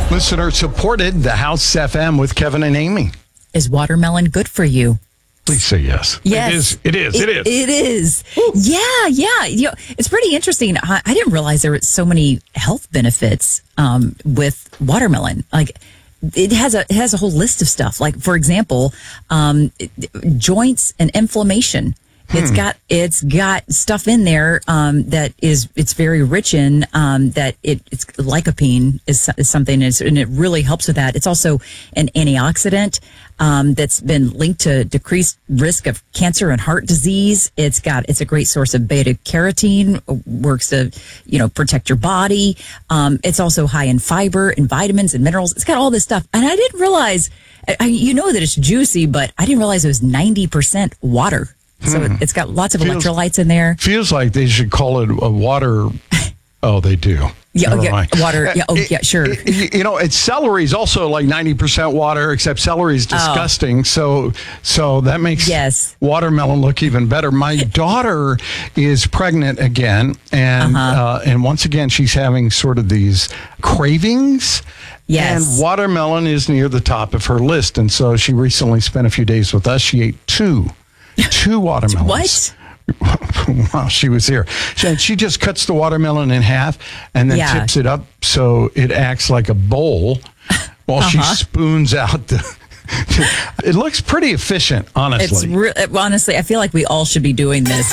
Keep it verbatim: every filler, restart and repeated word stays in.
Listener supported the House F M with Kevin and Amy. Is watermelon good for you? Please say yes. Yes. It is. It is. It, it is. It is. Ooh. Yeah, yeah. You know, it's pretty interesting. I, I didn't realize there were so many health benefits um, with watermelon. Like, it has a it has a whole list of stuff. Like, for example, um, joints and inflammation. It's got it's got stuff in there um, that is it's very rich in um, that it it's lycopene is, is something is, and it really helps with that. It's also an antioxidant um, that's been linked to decreased risk of cancer and heart disease. It's got it's a great source of beta carotene, works to you know protect your body. Um, it's also high in fiber and vitamins and minerals. It's got all this stuff, and I didn't realize. I, you know that it's juicy, but I didn't realize it was ninety percent water. So hmm. it's got lots of feels, electrolytes in there. Feels like they should call it a water. Oh, they do. Yeah, oh, yeah, water. Yeah, oh, it, yeah, sure. It, you know, it's celery is also like ninety percent water, except celery is disgusting. Oh. So, so that makes yes. watermelon look even better. My daughter is pregnant again, and uh-huh. uh, and once again she's having sort of these cravings. Yes. And watermelon is near the top of her list, and so she recently spent a few days with us. She ate two. Two watermelons. What? While she was here. She, she just cuts the watermelon in half and then yeah. tips it up so it acts like a bowl while uh-huh. she spoons out the... It looks pretty efficient, honestly. It's re- honestly, I feel like we all should be doing this.